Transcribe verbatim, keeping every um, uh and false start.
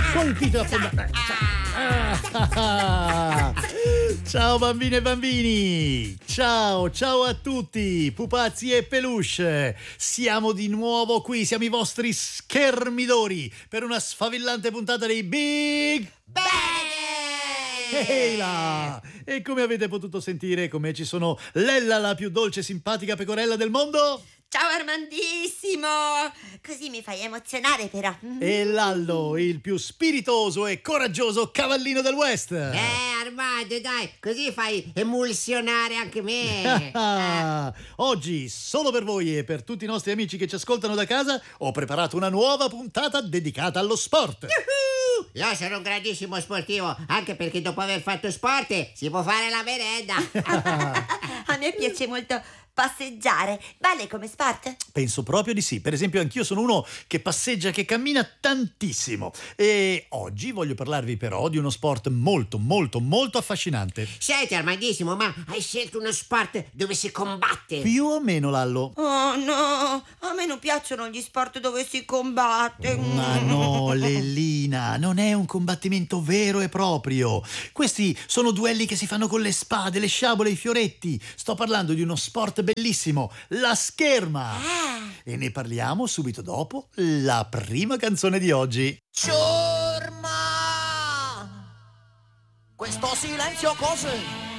colpito a fondata. Ah. Ciao bambine e bambini, ciao, ciao a tutti, pupazzi e peluche. Siamo di nuovo qui, siamo i vostri schermidori per una sfavillante puntata dei Big Bang! Ehi là! E come avete potuto sentire, come ci sono Lella, la più dolce e simpatica pecorella del mondo? Ciao Armandissimo! Così mi fai emozionare però. E Lallo, il più spiritoso e coraggioso cavallino del West. Eh Armando, dai, così fai emulsionare anche me. Ah, oggi, solo per voi e per tutti i nostri amici che ci ascoltano da casa, ho preparato una nuova puntata dedicata allo sport. Io sono un grandissimo sportivo, anche perché dopo aver fatto sport si può fare la merenda. A me piace molto passeggiare. Vale come sport? Penso proprio di sì. Per esempio, anch'io sono uno che passeggia, che cammina tantissimo. E oggi voglio parlarvi però di uno sport molto, molto, molto affascinante. Senti Armandissimo, ma hai scelto uno sport dove si combatte? Più o meno, Lallo? Oh no, a me non piacciono gli sport dove si combatte. Ma no, Lellina, non è un combattimento vero e proprio. Questi sono duelli che si fanno con le spade, le sciabole e i fioretti. Sto parlando di uno sport bellissimo, la scherma. Ah. E ne parliamo subito dopo la prima canzone di oggi. Ciurma! Questo silenzio cos'è?